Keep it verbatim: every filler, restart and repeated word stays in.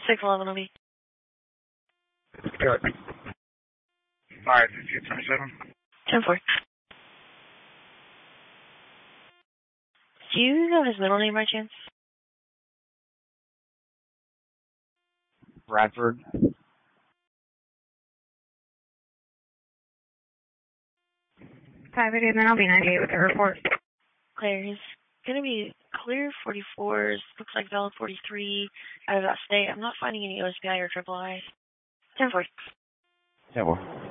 six eleven will be. Good. five twenty-seven. ten four. Do you know his middle name by chance? Bradford. five eighty, and then I'll be ninety-eight with the report. Clear. He's going to be clear forty-fours, looks like valid forty-three, out of that state. I'm not finding any O S P I or triple I. ten four. ten four.